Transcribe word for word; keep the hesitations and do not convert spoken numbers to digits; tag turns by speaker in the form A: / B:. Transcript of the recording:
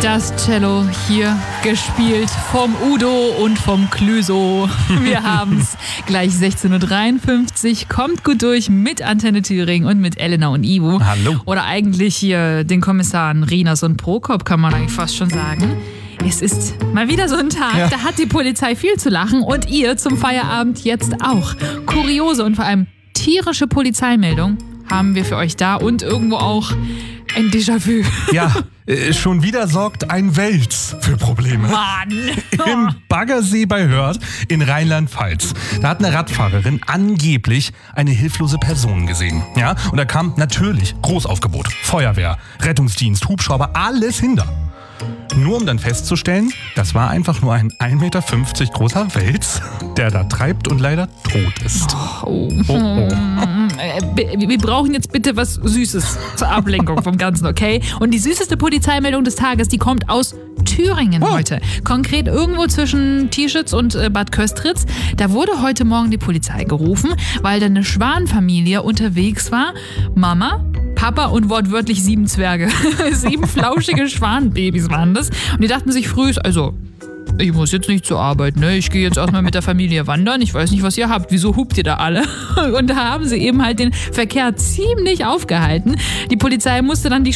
A: Das Cello hier gespielt vom Udo und vom Clüso. Wir haben's gleich sechzehn Uhr dreiundfünfzig. Kommt gut durch mit Antenne Thüringen und mit Elena und Ivo.
B: Hallo.
A: Oder eigentlich hier den Kommissaren Rinas und Prokop, kann man eigentlich fast schon sagen. Es ist mal wieder so ein Tag, ja. Da hat die Polizei viel zu lachen und ihr zum Feierabend jetzt auch. Kuriose und vor allem tierische Polizeimeldung haben wir für euch da und irgendwo auch ein Déjà-vu.
B: Ja, äh, schon wieder sorgt ein Wels für Probleme.
A: Mann!
B: Im Baggersee bei Hörth in Rheinland-Pfalz. Da hat eine Radfahrerin angeblich eine hilflose Person gesehen. Ja, und da kam natürlich Großaufgebot. Feuerwehr, Rettungsdienst, Hubschrauber, alles hinter. Nur um dann festzustellen, das war einfach nur ein ein Meter fünfzig großer Wels, der da treibt und leider tot ist.
A: Oh, oh. Oh, oh. Wir brauchen jetzt bitte was Süßes zur Ablenkung vom Ganzen, okay? Und die süßeste Polizeimeldung des Tages, die kommt aus Thüringen oh. heute. Konkret irgendwo zwischen Tieschitz und Bad Köstritz. Da wurde heute Morgen die Polizei gerufen, weil da eine Schwanfamilie unterwegs war. Mama, Papa und wortwörtlich sieben Zwerge. Sieben flauschige Schwanenbabys waren das. Und die dachten sich früh, also, ich muss jetzt nicht zur Arbeit, ne? Ich gehe jetzt erstmal mit der Familie wandern. Ich weiß nicht, was ihr habt. Wieso hupt ihr da alle? Und da haben sie eben halt den Verkehr ziemlich aufgehalten. Die Polizei musste dann die